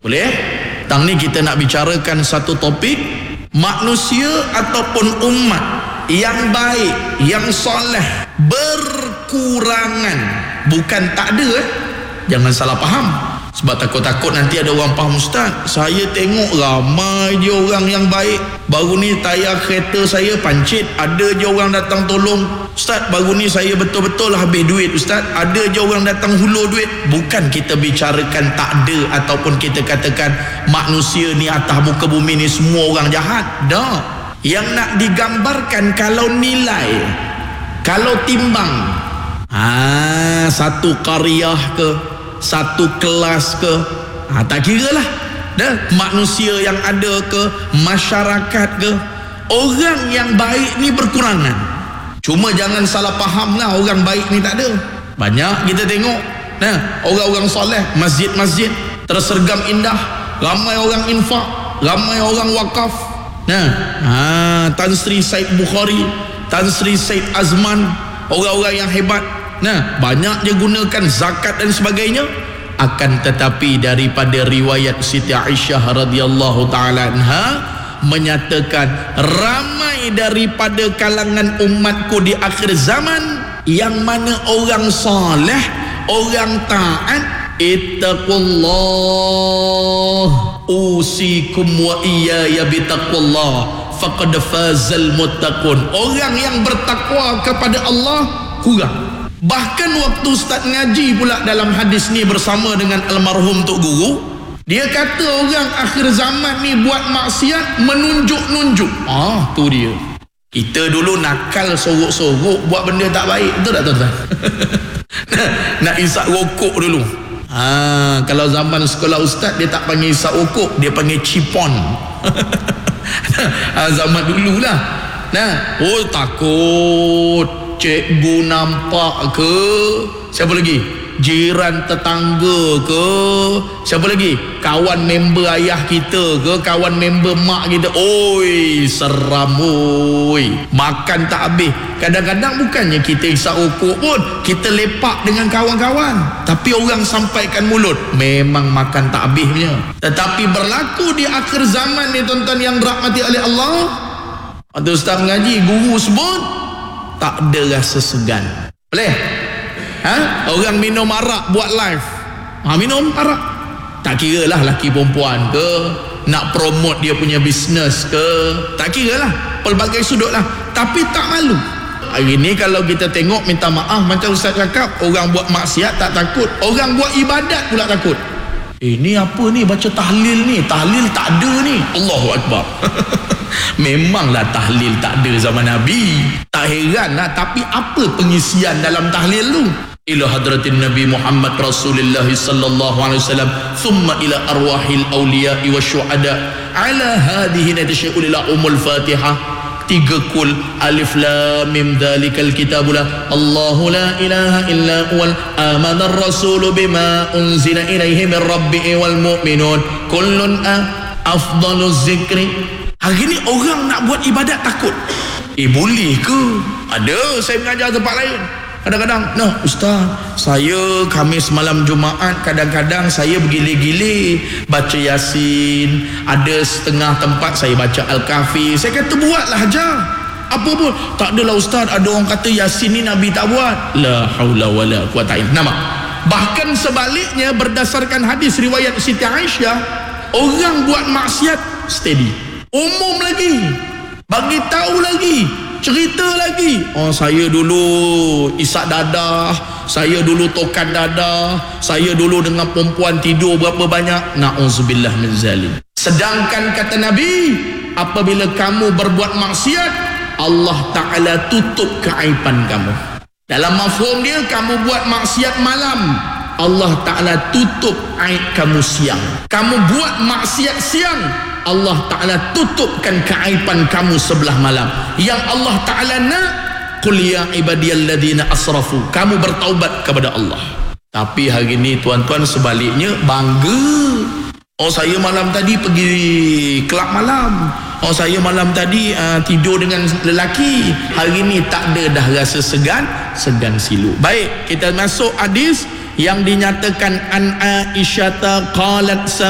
Boleh? Tang ni kita nak bicarakan satu topik, manusia ataupun umat yang baik, yang soleh berkurangan, bukan tak ada. Jangan salah faham. Sebab takut-takut nanti ada orang faham, Ustaz, saya tengok ramai je orang yang baik. Baru ni tayar kereta saya pancit, ada je orang datang tolong. Ustaz, baru ni saya betul-betul habis duit, Ustaz, ada je orang datang hulur duit. Bukan kita bicarakan tak ada ataupun kita katakan manusia ni atas muka bumi ni semua orang jahat. Tak. Yang nak digambarkan kalau nilai, kalau timbang, satu qaryah ke, satu kelas ke, tak kira lah dah, manusia yang ada ke, masyarakat ke, orang yang baik ni berkurangan. Cuma jangan salah faham lah, orang baik ni tak ada. Banyak kita tengok orang-orang soleh, masjid-masjid tersergam indah, ramai orang infak, ramai orang wakaf. Tan Sri Said Bukhari, Tan Sri Said Azman, orang-orang yang hebat, banyak dia gunakan zakat dan sebagainya. Akan tetapi daripada riwayat Siti Aisyah radhiyallahu taala anha menyatakan ramai daripada kalangan umatku di akhir zaman yang mana orang soleh, orang taat, ittaqullah usikum wa iyaya bitaqullah faqad fazal muttaqun. Orang yang bertakwa kepada Allah kurang. Bahkan waktu Ustaz ngaji pula dalam hadis ni bersama dengan almarhum Tok Guru, dia kata orang akhir zaman ni buat maksiat menunjuk-nunjuk. Tu dia. Kita dulu nakal sorok-sorok buat benda tak baik, betul tak tuan-tuan? Nak isap rokok dulu. Kalau zaman sekolah Ustaz dia tak panggil isap rokok, dia panggil cipon. Zaman dululah. Takut cikgu nampak ke, siapa lagi, jiran tetangga ke, siapa lagi, kawan member ayah kita ke, kawan member mak kita. Oi, seram oi, makan tak habis. Kadang-kadang bukannya kita isap rokok pun, kita lepak dengan kawan-kawan, tapi orang sampaikan mulut, memang makan tak habis punya. Tetapi berlaku di akhir zaman ni tuan-tuan yang dirahmati oleh Allah, atau Ustaz mengaji, guru sebut tak ada rasa segan. Boleh? Orang minum arak buat live, minum arak, tak kira lah laki perempuan ke, nak promote dia punya bisnes ke, tak kira lah, pelbagai sudut lah, tapi tak malu. Hari ni kalau kita tengok, minta maaf, macam Ustaz cakap, orang buat maksiat tak takut, orang buat ibadat pula takut. Ni apa ni, baca tahlil ni, tahlil tak ada ni, Allahu Akbar. Memanglah tahlil tak ada zaman Nabi, tak heran lah. Tapi apa pengisian dalam tahlil tu? Ila hadratin Nabi Muhammad Rasulullah sallallahu alaihi wasallam, thumma ila arwahil awliya'i wa syuhada ala hadhihi natasyi'ul ila umul fatihah. 3 kul, alif lam mim dzalikal kitabula, Allahu la ilaha illa huwal amanar rasulu bima unzila ilaihi min rabbihi wal mu'minun kullun afdaluz zikri. Hari ni orang nak buat ibadat takut. Boleh ke? Ada, saya mengajar tempat lain, kadang-kadang, Ustaz, saya Khamis malam Jumaat kadang-kadang saya bergile-gile baca Yasin, ada setengah tempat saya baca Al-Kahfi. Saya kata buatlah aja. Apa pun? Tak adalah Ustaz, ada orang kata Yasin ni Nabi tak buat. La haula wala quwata illa billah. Bahkan sebaliknya, berdasarkan hadis riwayat Siti Aisyah, orang buat maksiat steady, umum lagi, bagi tahu lagi, cerita lagi. Saya dulu isak dadah, saya dulu tokan dadah, saya dulu dengan perempuan tidur berapa banyak. Na'udzubillah min zalim. Sedangkan kata Nabi, apabila kamu berbuat maksiat, Allah Ta'ala tutup keaiban kamu. Dalam mafhum dia, kamu buat maksiat malam, Allah Ta'ala tutup aib kamu siang. Kamu buat maksiat siang, Allah Ta'ala tutupkan keaiban kamu sebelah malam. Yang Allah Ta'ala nak, qul ya ibadiyalladzina asrafu, kamu bertaubat kepada Allah. Tapi hari ni tuan-tuan sebaliknya, bangga. Saya malam tadi pergi kelab malam, saya malam tadi tidur dengan lelaki. Hari ni tak ada dah rasa segan silu. Baik, kita masuk hadis yang dinyatakan an Aisyah qalat